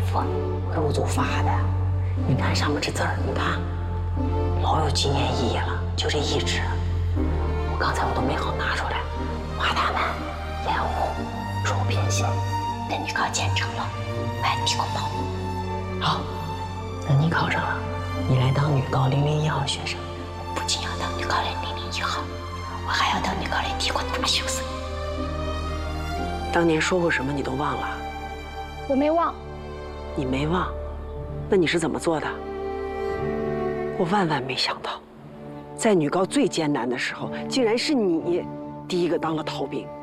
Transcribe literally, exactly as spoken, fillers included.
服，肉族发的。你看上面这字儿，你看，老有纪念意义了。就这一纸，我刚才我都没好拿出来。马大门、烟雾、周品信，跟你考建成了，我还提过报。好，等你考上了，你来当女高零零一号学生。不仅要当女高零零一号，我还要当女高零帝国大学生。当年说过什么你都忘了？ 我没忘。 你没忘？那你是怎么做的？我万万没想到，在女高最艰难的时候，竟然是你第一个当了逃兵。